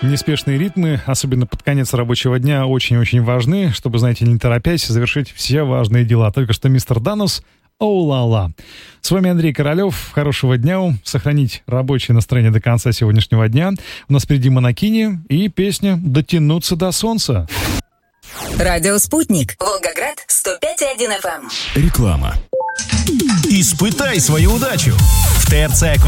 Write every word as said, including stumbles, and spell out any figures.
неспешные ритмы, особенно под конец рабочего дня, очень-очень важны, чтобы, знаете, не торопясь, завершить все важные дела. Только что мистер Данус, оу-ла-ла. С вами Андрей Королев. Хорошего дня. Сохранить рабочее настроение до конца сегодняшнего дня. У нас впереди Монокини и песня «Дотянуться до солнца». Радио «Спутник». Волгоград, сто пять и один эф эм. Реклама. Испытай свою удачу. В ТРЦ